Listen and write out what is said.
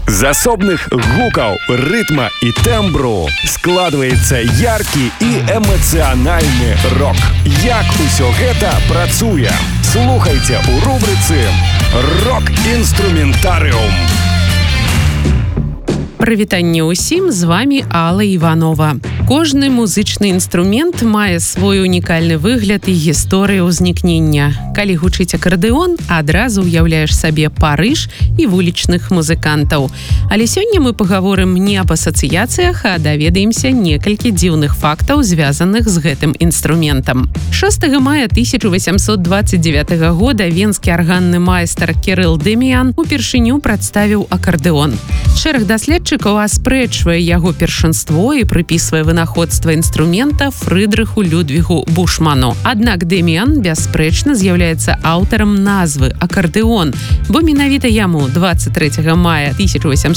З асобных гукаў, рытма і тэмбру складваецца яркі і эмацыянальны рок. Як усё гэта працуе? Слухайце ў рубрыцы «Рок-інструментарыум». Прывітанне ўсім, з вами Алла Іванова. Кожны музычны інструмент мае свой унікальны выгляд і гісторыю ўзнікнення. Калі гучыць акардэон, адразу ўяўляеш сабе Парыж і вулічных музыкантаў. Але сёння мы пагаворым не аб асацыяцыях, а даведаемся некалькі дзіўных фактаў, звязаных з гэтым інструментам. 6 мая 1829 года венскі арганны майстар Кирилл Демиан упершыню прадставіў акардэон. Шэраг даследчыкаў аспрэчвае яго першынство і прыпісвае вынаходства інструмента Фрыдрыху Людвігу Бушману. Аднак Демиан бясспрэчна з'яўляецца аўтарам назвы акардэон, бо менавіта яму 23 мая 1829